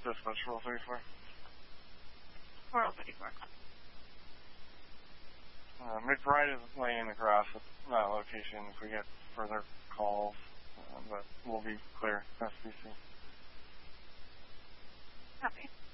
Dispatch 4034. 4034. McBride is laying the grass at that location if we get further calls, but we'll be clear. SBC. Copy.